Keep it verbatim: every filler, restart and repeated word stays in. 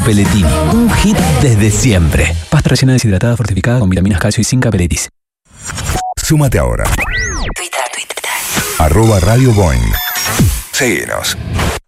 Pelletini, un hit desde siempre. Pasta rellena deshidratada fortificada con vitaminas, calcio y zinc Pelletis. Súmate ahora. Twitter, Twitter. Arroba Radio Boing. Seguinos.